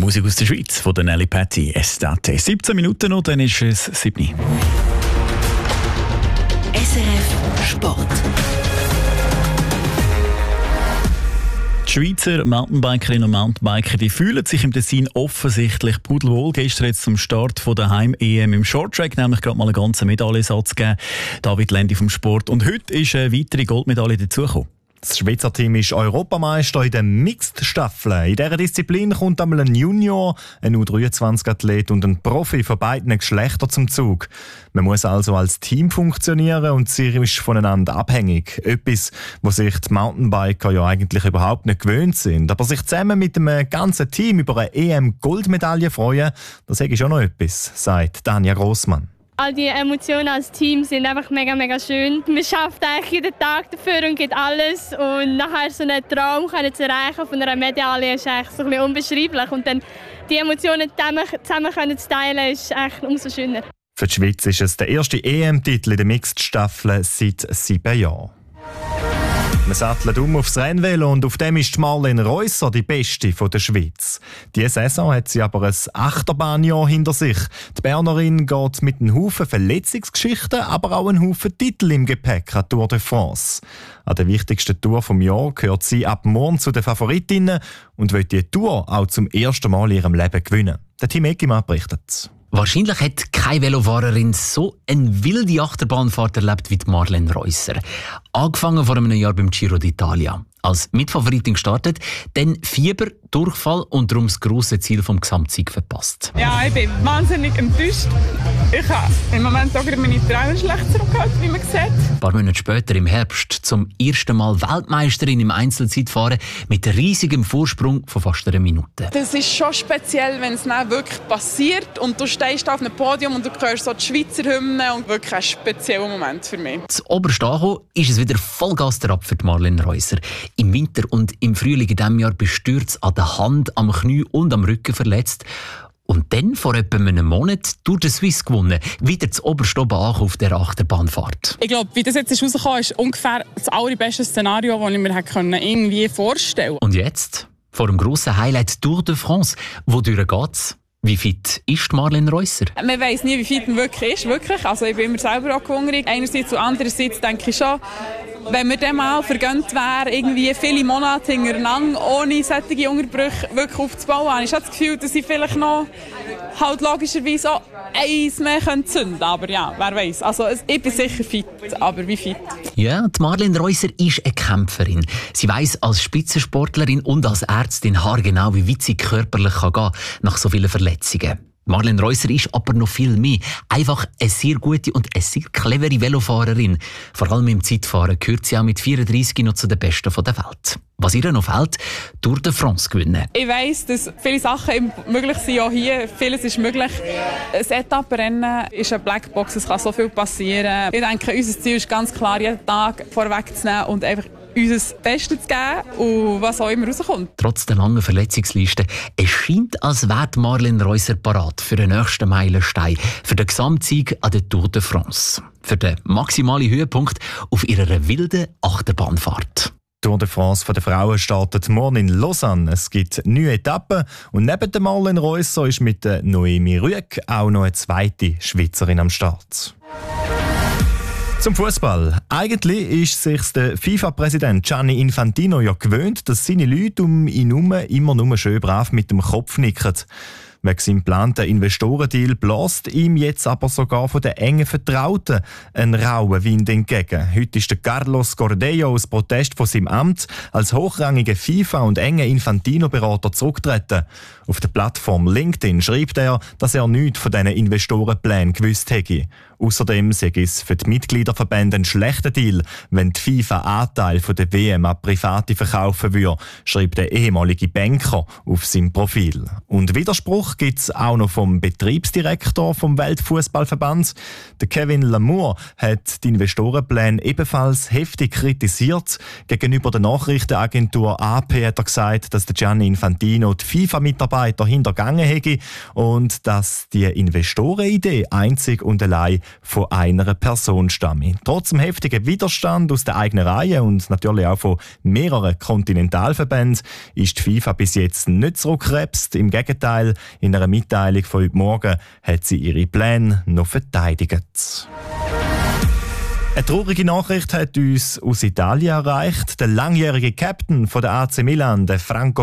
Musik aus der Schweiz von der Nelly Patti, Estate. 17 Minuten noch, dann ist es 7. SRF Sport. Die Schweizer Mountainbikerinnen und Mountainbiker, die fühlen sich im Tessin offensichtlich pudelwohl. Gestern jetzt zum Start von der Heim-EM im Shorttrack, nämlich gerade mal einen ganzen Medaillensatz gegeben. David Lendi vom Sport. Und heute ist eine weitere Goldmedaille dazugekommen. Das Schweizer Team ist Europameister in der Mixed-Staffel. In dieser Disziplin kommt einmal ein Junior, ein U23-Athlet und ein Profi von beiden Geschlechtern zum Zug. Man muss also als Team funktionieren und sie ist voneinander abhängig. Etwas, was sich die Mountainbiker ja eigentlich überhaupt nicht gewöhnt sind. Aber sich zusammen mit dem ganzen Team über eine EM-Goldmedaille freuen, das ist schon noch etwas, sagt Tanja Grossmann. All die Emotionen als Team sind einfach mega, mega schön. Man schafft eigentlich jeden Tag dafür und gibt alles. Und nachher so einen Traum zu erreichen von einer Medaille ist eigentlich so ein bisschen unbeschreiblich. Und dann die Emotionen zusammen zu teilen, ist eigentlich umso schöner. Für die Schweiz ist es der erste EM-Titel in der Mixed-Staffel seit 7 Jahren. Man sattelt aufs Rennvelo und auf dem ist Marlene Reusser die Beste der Schweiz. Diese Saison hat sie aber ein Achterbahnjahr hinter sich. Die Bernerin geht mit einem Haufen Verletzungsgeschichten, aber auch einem Haufen Titel im Gepäck an Tour de France. An der wichtigsten Tour des Jahres gehört sie ab morgen zu den Favoritinnen und will die Tour auch zum ersten Mal in ihrem Leben gewinnen. Der Team Eckimann berichtet. Wahrscheinlich hat keine Velofahrerin so eine wilde Achterbahnfahrt erlebt wie Marlene Reusser. Angefangen vor einem Jahr beim Giro d'Italia. Als Mitfavoritin gestartet, dann Fieber, Durchfall und darum das grosse Ziel vom Gesamtsieg verpasst. Ja, ich bin wahnsinnig enttäuscht. Ich habe im Moment auch meine Trainer schlecht zurückgehalten, wie man sieht. Ein paar Monate später, im Herbst, zum ersten Mal Weltmeisterin im Einzelzeitfahren mit riesigem Vorsprung von fast einer Minute. Das ist schon speziell, wenn es dann wirklich passiert und du stehst auf einem Podium und du hörst so die Schweizer Hymne und wirklich ein spezieller Moment für mich. Zu oberst angekommen ist es wieder Vollgas ab für Marlene Reusser. Im Winter und im Frühling in diesem Jahr bestürzt an der Hand, am Knie und am Rücken verletzt. Und dann, vor etwa einem Monat, Tour de Suisse gewonnen. Wieder zu oberst oben auf der Achterbahnfahrt. Ich glaube, wie das jetzt rausgekommen ist, ungefähr das allerbeste Szenario, das ich mir irgendwie vorstellen konnte. Und jetzt, vor dem grossen Highlight Tour de France, wodurch geht's? Wie fit ist Marlene Reusser? Man weiss nie, wie fit man wirklich ist. Wirklich. Also ich bin immer selber auch hungrig. Einerseits und andererseits denke ich schon, wenn mir dann mal vergönnt wäre, irgendwie viele Monate hintereinander ohne solche Unterbrüche wirklich aufzubauen, habe ich schon das Gefühl, dass ich vielleicht noch halt logischerweise auch eins mehr zünden könnte. Aber ja, wer weiß. Also ich bin sicher fit, aber wie fit? Ja, die Marlene Reusser ist eine Kämpferin. Sie weiss als Spitzensportlerin und als Ärztin haargenau, wie weit sie körperlich gehen kann nach so vielen Verletzungen. Marlene Reusser ist aber noch viel mehr. Einfach eine sehr gute und eine sehr clevere Velofahrerin. Vor allem im Zeitfahren gehört sie auch mit 34 noch zu den Besten der Welt. Was ihr noch fehlt, Tour de France gewinnen. Ich weiss, dass viele Sachen möglich sind, auch hier. Vieles ist möglich. Ein Etappenrennen ist eine Blackbox, es kann so viel passieren. Ich denke, unser Ziel ist ganz klar, jeden Tag vorwegzunehmen und einfach unser Bestes zu geben und was auch immer rauskommt. Trotz der langen Verletzungsliste, es scheint, als wäre Marlene Reusser parat für den nächsten Meilenstein, für den Gesamtsieg an der Tour de France. Für den maximalen Höhepunkt auf ihrer wilden Achterbahnfahrt. Die Tour de France der Frauen startet morgen in Lausanne. Es gibt 9 Etappen und neben der Marlene Reusser ist mit der Noemi Rüegg auch noch eine zweite Schweizerin am Start. Zum Fußball. Eigentlich ist sich der FIFA-Präsident Gianni Infantino ja gewöhnt, dass seine Leute um ihn herum immer nur schön brav mit dem Kopf nicken. Wegen seinem geplanten Investorendeal bläst ihm jetzt aber sogar von den engen Vertrauten einen rauen Wind entgegen. Heute ist der Carlos Cordello aus Protest von seinem Amt als hochrangiger FIFA- und enger Infantino-Berater zurückgetreten. Auf der Plattform LinkedIn schreibt er, dass er nichts von diesen Investorenplänen gewusst hätte. Außerdem sei es für die Mitgliederverbände ein schlechter Deal, wenn die FIFA Anteil von der WM an Private verkaufen würde, schreibt der ehemalige Banker auf seinem Profil. Und Widerspruch gibt es auch noch vom Betriebsdirektor vom Weltfußballverband. Der Kevin Lamour hat die Investorenpläne ebenfalls heftig kritisiert. Gegenüber der Nachrichtenagentur AP hat er gesagt, dass der Gianni Infantino die FIFA-Mitarbeiter hintergangen hätte und dass die Investorenidee einzig und allein von einer Person stamme. Trotz dem heftigen Widerstand aus der eigenen Reihe und natürlich auch von mehreren Kontinentalverbänden ist die FIFA bis jetzt nicht zurückgekrebst. Im Gegenteil, in einer Mitteilung von heute Morgen hat sie ihre Pläne noch verteidigt. Eine traurige Nachricht hat uns aus Italien erreicht. Der langjährige Captain von der AC Milan, der Franco